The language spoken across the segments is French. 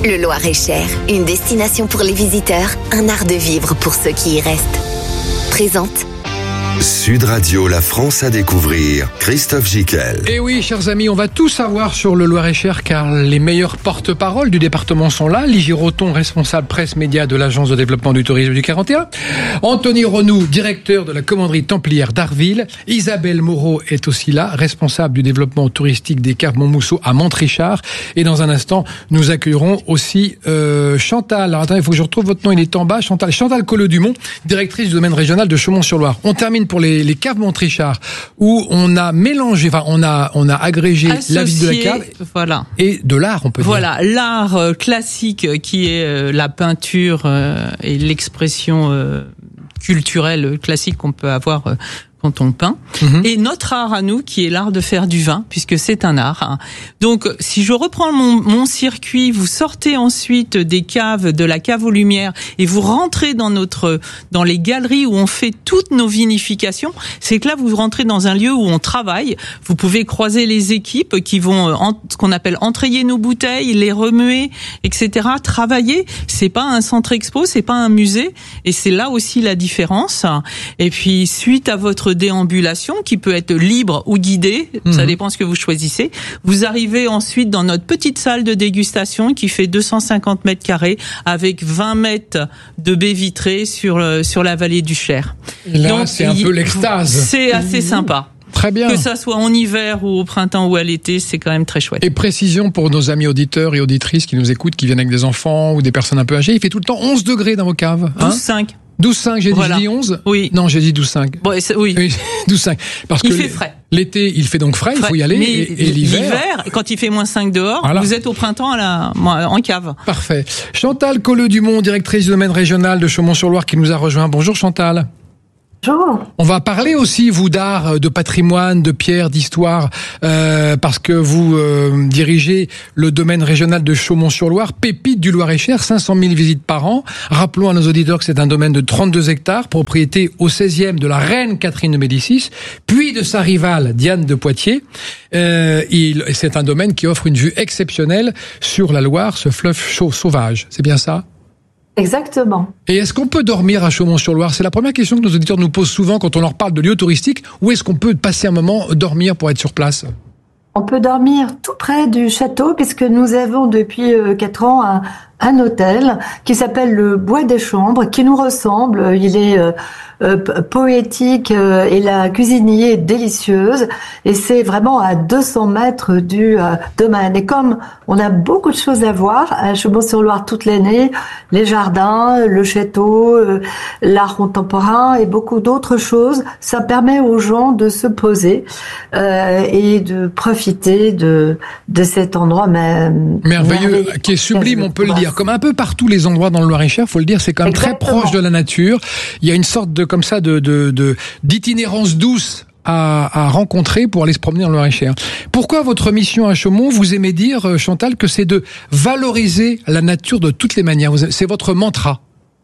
Le Loir-et-Cher, une destination pour les visiteurs, un art de vivre pour ceux qui y restent. Présente Sud Radio, la France à découvrir. Christophe Gicquel. Et oui, chers amis, on va tout savoir sur le Loir-et-Cher car les meilleurs porte-parole du département sont là. Ligie Roton, responsable presse média de l'Agence de développement du tourisme du 41. Anthony Renou, directeur de la commanderie templière d'Arville. Isabelle Moreau est aussi là, responsable du développement touristique des caves Montmousseau à Montrichard. Et dans un instant, nous accueillerons aussi Chantal. Alors attendez, il faut que je retrouve votre nom, il est en bas. Chantal Colleux-Dumont, directrice du domaine régional de Chaumont-sur-Loire. On termine pour les caves Montrichard, où on a mélangé, on a agrégé la visite de la cave, voilà, et de l'art, on peut dire. Voilà, l'art classique qui est la peinture et l'expression culturelle classique qu'on peut avoir quand on peint, et notre art à nous, qui est l'art de faire du vin, puisque c'est un art. Donc, si je reprends mon circuit, vous sortez ensuite des caves, de la cave aux Lumières, et vous rentrez dans les galeries où on fait toutes nos vinifications, c'est que là, vous rentrez dans un lieu où on travaille. Vous pouvez croiser les équipes qui vont, ce qu'on appelle entrayer nos bouteilles, les remuer, etc. Travailler, c'est pas un centre expo, c'est pas un musée, et c'est là aussi la différence. Et puis, suite à votre déambulation, qui peut être libre ou guidée, ça dépend ce que vous choisissez. Vous arrivez ensuite dans notre petite salle de dégustation qui fait 250 mètres carrés avec 20 mètres de baies vitrées sur la vallée du Cher. Et là, donc, c'est un peu l'extase. C'est assez sympa. Très bien. Que ça soit en hiver ou au printemps ou à l'été, c'est quand même très chouette. Et précision pour nos amis auditeurs et auditrices qui nous écoutent, qui viennent avec des enfants ou des personnes un peu âgées, il fait tout le temps 11 degrés dans vos caves. 12,5. 12,5, j'ai dit 11 ? Oui. Non, j'ai dit 12,5. Bon, oui. 12,5. Parce il fait frais. L'été, il fait donc frais, il faut y aller. Mais et l'hiver, quand il fait moins 5 dehors, voilà. Vous êtes au printemps en cave. Parfait. Chantal Colleux-Dumont, directrice du domaine régional de Chaumont-sur-Loire, qui nous a rejoint. Bonjour Chantal. Bonjour. On va parler aussi, vous, d'art, de patrimoine, de pierre, d'histoire, parce que vous dirigez le domaine régional de Chaumont-sur-Loire, pépite du Loir-et-Cher, 500 000 visites par an. Rappelons à nos auditeurs que c'est un domaine de 32 hectares, propriété au 16e de la reine Catherine de Médicis, puis de sa rivale Diane de Poitiers. C'est un domaine qui offre une vue exceptionnelle sur la Loire, ce fleuve chaud sauvage. C'est bien ça ? Exactement. Et est-ce qu'on peut dormir à Chaumont-sur-Loire ? C'est la première question que nos auditeurs nous posent souvent quand on leur parle de lieux touristiques. Où est-ce qu'on peut passer un moment, dormir pour être sur place ? On peut dormir tout près du château, puisque nous avons depuis 4 ans un hôtel qui s'appelle le Bois des Chambres, qui nous ressemble. Il est poétique et la cuisine y est délicieuse. Et c'est vraiment à 200 mètres du domaine. Et comme on a beaucoup de choses à voir à Chaumont-sur-Loire toute l'année, les jardins, le château, l'art contemporain et beaucoup d'autres choses, ça permet aux gens de se poser et de profiter de cet endroit merveilleux, qui est sublime, on peut le dire. Comme un peu partout les endroits dans le Loir-et-Cher, faut le dire, c'est quand même très proche de la nature. Il y a une sorte d'itinérance douce à rencontrer pour aller se promener dans le Loir-et-Cher. Pourquoi votre mission à Chaumont, vous aimez dire, Chantal, que c'est de valoriser la nature de toutes les manières ? C'est votre mantra.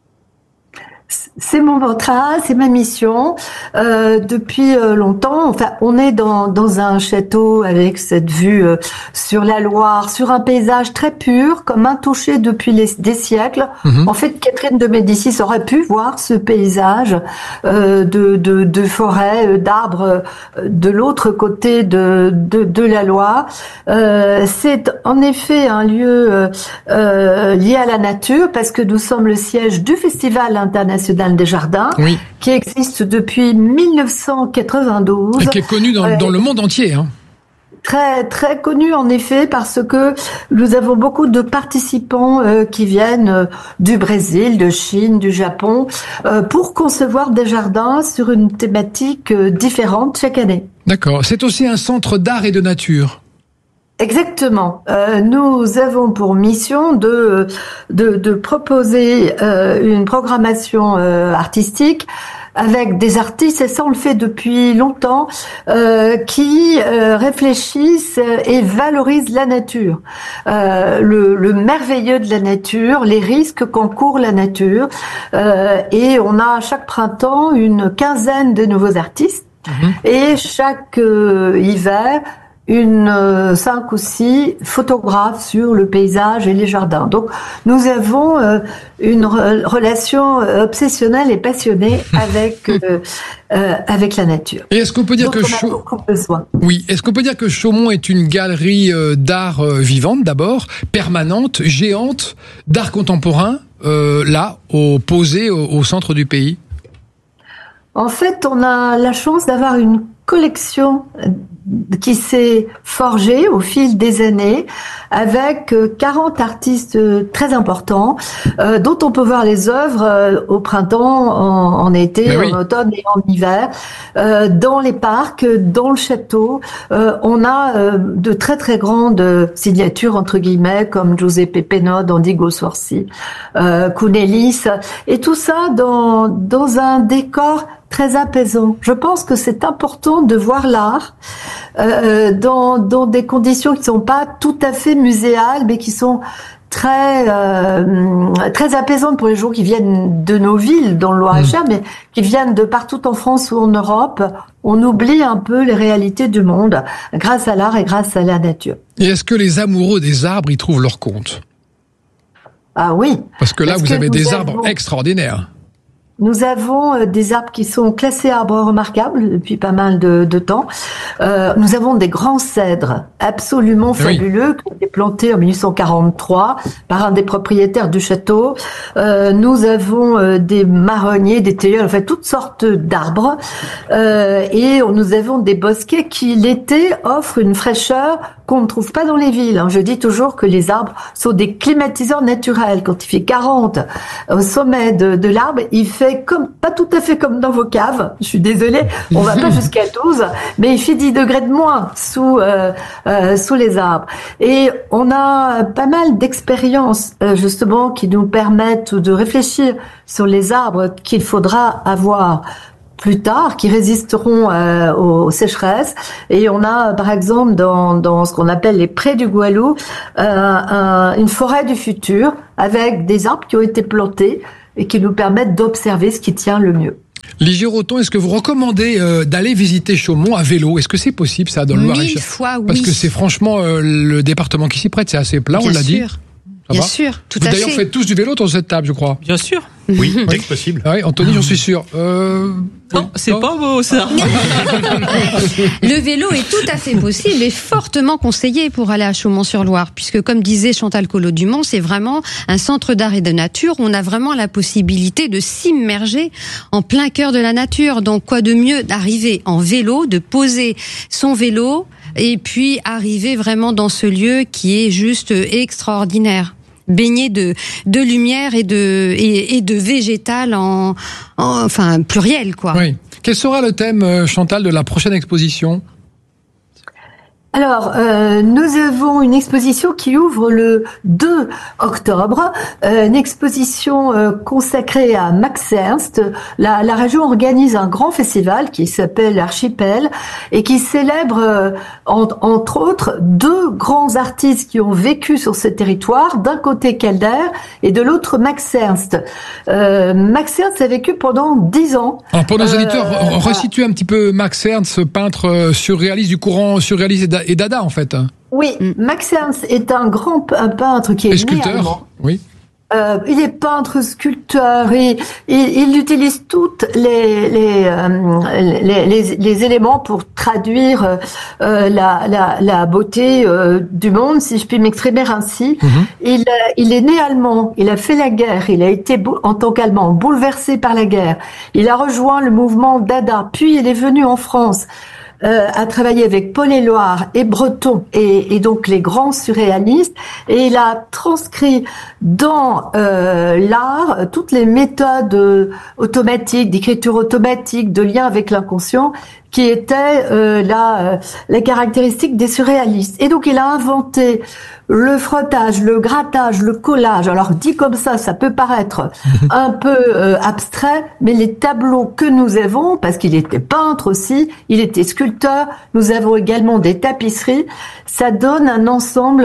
C'est mon mantra, c'est ma mission. Depuis longtemps, enfin, on est dans un château avec cette vue sur la Loire, sur un paysage très pur, comme intouché depuis des siècles. En fait, Catherine de Médicis aurait pu voir ce paysage de forêt, d'arbres de l'autre côté de la Loire. C'est en effet un lieu lié à la nature, parce que nous sommes le siège du Festival international des jardins, oui, qui existe depuis 1992. Et qui est connu dans le monde entier. Très, très connu en effet, parce que nous avons beaucoup de participants qui viennent du Brésil, de Chine, du Japon, pour concevoir des jardins sur une thématique différente chaque année. D'accord. C'est aussi un centre d'art et de nature. Exactement. Nous avons pour mission de proposer une programmation artistique avec des artistes, et ça on le fait depuis longtemps, qui réfléchissent et valorisent la nature, le merveilleux de la nature, les risques qu'encourt la nature, et on a chaque printemps une quinzaine de nouveaux artistes, et chaque hiver 5 ou 6 photographes sur le paysage et les jardins. Donc, nous avons une relation obsessionnelle et passionnée avec la nature. Et est-ce qu'on peut dire est-ce qu'on peut dire que Chaumont est une galerie d'art vivante d'abord, permanente, géante, d'art contemporain, posée au centre du pays? En fait, on a la chance d'avoir une collection qui s'est forgée au fil des années avec 40 artistes très importants dont on peut voir les œuvres au printemps, en été, en automne et en hiver, dans les parcs, dans le château. On a de très très grandes signatures entre guillemets comme Giuseppe Penaud, Indigo Sforzi, Cunelis, et tout ça dans un décor très apaisant. Je pense que c'est important de voir l'art dans des conditions qui ne sont pas tout à fait muséales, mais qui sont très apaisantes pour les gens qui viennent de nos villes dans le Loir-et-Cher, mais qui viennent de partout en France ou en Europe. On oublie un peu les réalités du monde grâce à l'art et grâce à la nature. Et est-ce que les amoureux des arbres y trouvent leur compte? Ah oui. Parce que là, vous avez des arbres extraordinaires. Nous avons des arbres qui sont classés arbres remarquables depuis pas mal de temps. Nous avons des grands cèdres absolument fabuleux qui ont été plantés en 1843 par un des propriétaires du château. Nous avons des marronniers, des tilleuls, en fait toutes sortes d'arbres. Et nous avons des bosquets qui l'été offrent une fraîcheur qu'on ne trouve pas dans les villes. Je dis toujours que les arbres sont des climatiseurs naturels. Quand il fait 40 au sommet de l'arbre, il fait pas tout à fait comme dans vos caves. Je suis désolée, on va pas jusqu'à 12, mais il fait 10 degrés de moins sous les arbres. Et on a pas mal d'expériences, justement, qui nous permettent de réfléchir sur les arbres qu'il faudra avoir plus tard, qui résisteront aux sécheresses. Et on a, par exemple, dans ce qu'on appelle les prés du Goualou, une forêt du futur avec des arbres qui ont été plantés et qui nous permettent d'observer ce qui tient le mieux. Ligie Roton, est-ce que vous recommandez d'aller visiter Chaumont à vélo? Est-ce que c'est possible, ça, dans le Loir-et-Cher? 1000 fois, oui. Parce que c'est franchement le département qui s'y prête, c'est assez plat, on l'a dit. Bien sûr, tout à fait. Vous d'ailleurs faites tous du vélo dans cette table, je crois. Bien sûr. Oui, dès que possible. Ah oui, Anthony, j'en suis sûr. Non, c'est pas beau, ça. Le vélo est tout à fait possible et fortement conseillé pour aller à Chaumont-sur-Loire, puisque comme disait Chantal Collot-Dumont, c'est vraiment un centre d'art et de nature. On a vraiment la possibilité de s'immerger en plein cœur de la nature. Donc, quoi de mieux d'arriver en vélo, de poser son vélo et puis arriver vraiment dans ce lieu qui est juste extraordinaire, baigné de lumière et de végétal enfin pluriel, quoi. Oui. Quel sera le thème, Chantal, de la prochaine exposition? Alors, nous avons une exposition qui ouvre le 2 octobre, une exposition consacrée à Max Ernst. La région organise un grand festival qui s'appelle Archipel et qui célèbre, entre autres, 2 grands artistes qui ont vécu sur ce territoire. D'un côté Calder et de l'autre Max Ernst. Max Ernst a vécu pendant 10 ans. Alors pour nos auditeurs, resituez un petit peu Max Ernst, peintre surréaliste du courant surréaliste et Dada, en fait. Oui, Max Ernst est un peintre qui est sculpteur. Oui. Il est peintre, sculpteur, et il utilise toutes les éléments pour traduire la beauté du monde, si je puis m'exprimer ainsi. Mm-hmm. Il est né allemand, il a fait la guerre, il a été en tant qu'Allemand bouleversé par la guerre. Il a rejoint le mouvement Dada, puis il est venu en France. A travaillé avec Paul Éluard et Breton et donc les grands surréalistes, et il a transcrit dans l'art toutes les méthodes automatiques, d'écriture automatique, de lien avec l'inconscient, qui étaient les caractéristiques des surréalistes. Et donc il a inventé le frottage, le grattage, le collage. Alors dit comme ça peut paraître un peu abstrait, mais les tableaux que nous avons, parce qu'il était peintre aussi, il était sculpteur, nous avons également des tapisseries, ça donne un ensemble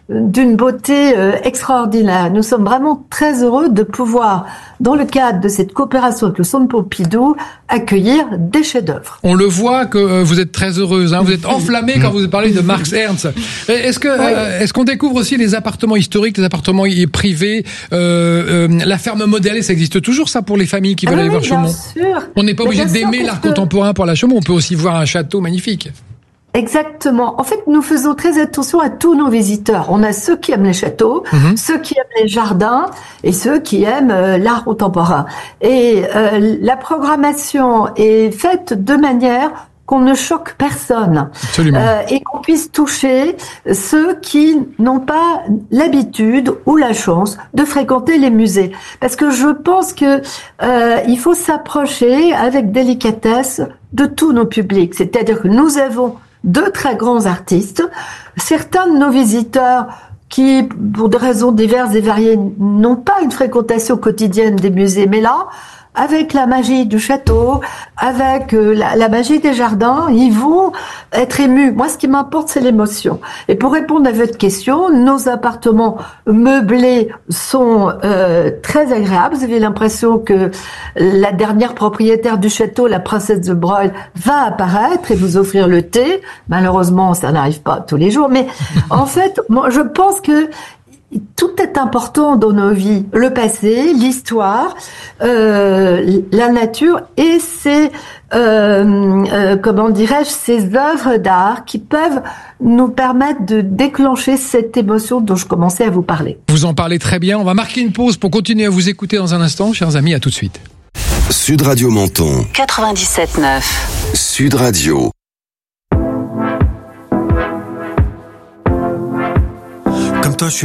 d'une beauté extraordinaire. Nous sommes vraiment très heureux de pouvoir, dans le cadre de cette coopération avec le Centre Pompidou, accueillir des chefs-d'œuvre. On le voit que vous êtes très heureuse, hein, vous êtes enflammée quand vous parlez de Max Ernst. Est-ce qu'on découvre aussi les appartements historiques, les appartements privés, la ferme modèle, ça existe toujours ça pour les familles qui veulent aller voir Chaumont? Bien sûr. On n'est pas obligé d'aimer l'art contemporain pour la Chaumont, on peut aussi voir un château magnifique. Exactement. En fait, nous faisons très attention à tous nos visiteurs. On a ceux qui aiment les châteaux, ceux qui aiment les jardins et ceux qui aiment l'art contemporain. Et la programmation est faite de manière qu'on ne choque personne. Absolument. Et qu'on puisse toucher ceux qui n'ont pas l'habitude ou la chance de fréquenter les musées. Parce que je pense que il faut s'approcher avec délicatesse de tous nos publics. C'est-à-dire que nous avons de très grands artistes. Certains de nos visiteurs qui, pour des raisons diverses et variées, n'ont pas une fréquentation quotidienne des musées, mais là, avec la magie du château, avec la magie des jardins, ils vont être émus. Moi, ce qui m'importe, c'est l'émotion. Et pour répondre à votre question, nos appartements meublés sont très agréables. Vous avez l'impression que la dernière propriétaire du château, la princesse de Broglie, va apparaître et vous offrir le thé. Malheureusement, ça n'arrive pas tous les jours. Mais en fait, moi, je pense que tout est important dans nos vies, le passé, l'histoire, la nature et ces comment dirais-je, ces œuvres d'art qui peuvent nous permettre de déclencher cette émotion dont je commençais à vous parler. Vous en parlez très bien. On va marquer une pause pour continuer à vous écouter dans un instant, chers amis. À tout de suite. Sud Radio Menton 97.9 Sud Radio. Comme toi, je suis